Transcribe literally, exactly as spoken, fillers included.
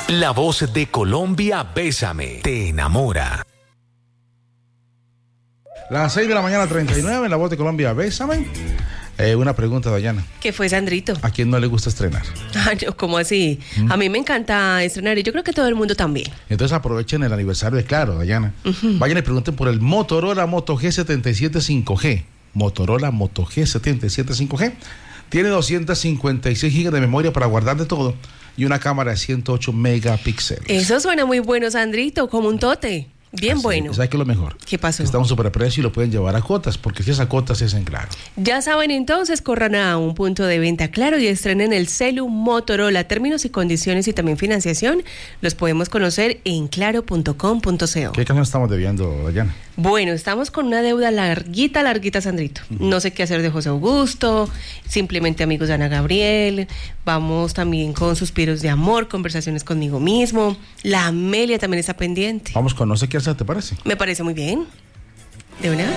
La voz de Colombia, Bésame, te enamora. Las seis de la mañana, treinta y nueve, en La Voz de Colombia, Bésame. Eh, una pregunta, Dayana. ¿Qué fue, Sandrito? ¿A quién no le gusta estrenar? Ah, yo, ¿cómo así? ¿Mm? A mí me encanta estrenar y yo creo que todo el mundo también. Entonces aprovechen el aniversario de Claro, Dayana. Uh-huh. Vayan y pregunten por el Motorola Moto G setenta y siete cinco G. Motorola Moto G setenta y siete cinco G. Tiene doscientos cincuenta y seis gigas de memoria para guardar de todo y una cámara de ciento ocho megapíxeles. Eso suena muy bueno, Sandrito, como un tote. Bien Así, bueno. ¿Sabes qué es lo mejor? ¿Qué pasó? Está a un superprecio y lo pueden llevar a cuotas, porque si esas cuotas se hacen Claro. Ya saben, entonces corran a un punto de venta Claro y estrenen el celu Motorola. Términos y condiciones y también financiación los podemos conocer en claro punto com punto co. ¿Qué canción estamos debiendo, Dayana? Bueno, estamos con una deuda larguita, larguita, Sandrito. Uh-huh. No sé qué hacer de José Augusto, Simplemente Amigos de Ana Gabriel. Vamos también con Suspiros de Amor, Conversaciones conmigo mismo. La Amelia también está pendiente. Vamos con No sé qué hacer, ¿te parece? Me parece muy bien. ¿De una?